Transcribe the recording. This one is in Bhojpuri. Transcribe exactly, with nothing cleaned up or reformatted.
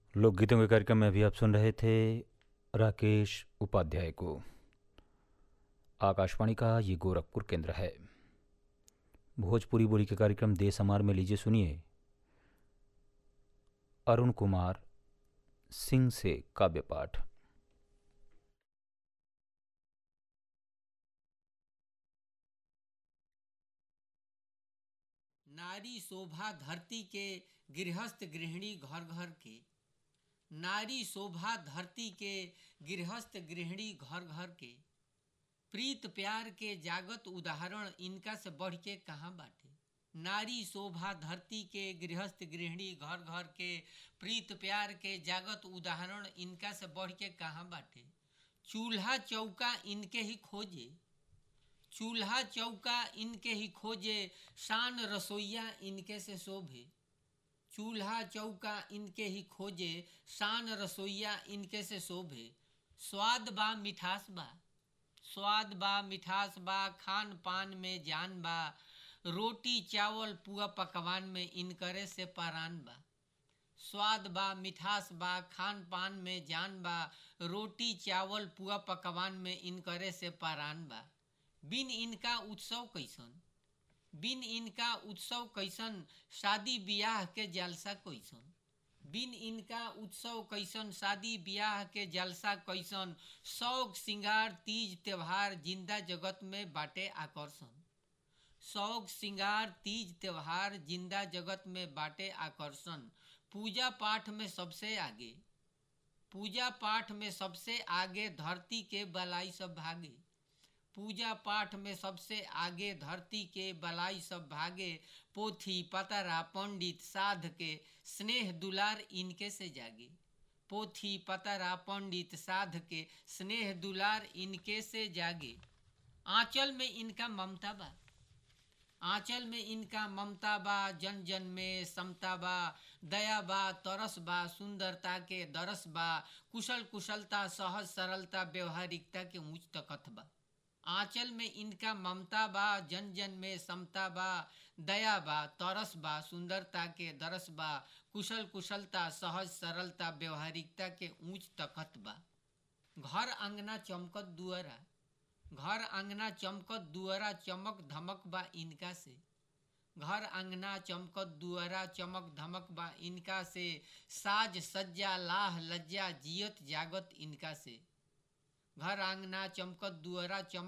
लोकगीतों के कार्यक्रम में अभी आप सुन रहे थे राकेश उपाध्याय को। आकाशवाणी का ये गोरखपुर केंद्र है। भोजपुरी बोली के कार्यक्रम देश हमार में लीजिए सुनिए अरुण कुमार सिंह से काव्य पाठ। नारी शोभा धरती के गृहस्थ गृहिणी घर घर के। नारी शोभा धरती के गृहस्थ गृहिणी घर घर के। प्रीत प्यार के जागत उदाहरण इनका से बढ़ के कहाँ बाटे। नारी शोभा धरती के गृहस्थ गृहिणी घर घर के। प्रीत प्यार के जागत उदाहरण इनका से बढ़ के कहाँ बाटे। चूल्हा चौका इनके ही खोजे। चूल्हा चौका इनके ही खोजे। शान रसोईया इनके से शोभे। चूल्हा चौका इनके ही खोजे। शान रसोईया इनके से शोभे। स्वाद बा मिठास बा। स्वाद बा मिठास बा खान पान में जान बा। रोटी चावल पुआ पकवान में इनकरे से परान बा। स्वाद बा मिठास बा खान पान में जान बा। रोटी चावल पुआ पकवान में इनकरे से परान बा। बिन इनका उत्सव कैसन। बिन इनका उत्सव कैसन शादी ब्याह के जलसा कैसन। बिन इनका उत्सव कैसन शादी ब्याह के जलसा कैसन। शौक सिंगार तीज त्योहार जिंदा जगत में बाटे आकर्षण। शौक सिंगार तीज त्योहार जिंदा जगत में बाटे आकर्षण। पूजा पाठ में सबसे आगे। पूजा पाठ में सबसे आगे धरती के बलाई सब भागे। पूजा पाठ में सबसे आगे धरती के बलाई सब भागे। पोथी पतरा पंडित साध के स्नेह दुलार इनके से जागे। पोथी पतरा पंडित साध के स्नेह दुलार इनके से जागे। आंचल में इनका ममता बा। आंचल में इनका ममता बा जन जन में समता बा। दया बा तरस बा सुंदरता के दरस बा। कुशल कुशलता सहज सरलता व्यवहारिकता के ऊंच तकत बा। आंचल में इनका ममता बा जन जन में समता बा। दया बा तरस बा सुंदरता के दरस बा। कुशल कुशलता सहज सरलता व्यवहारिकता के ऊंच तकत बा। घर अंगना चमकत दुअरा। घर अंगना चमकत दुअरा चमक धमक बा इनका से। घर अंगना चमकत दुअरा चमक धमक बा इनका से। साज सज्जा लाह लज्जा जियत जागत इनका से। घर अंगना चमकत दुअरा चमक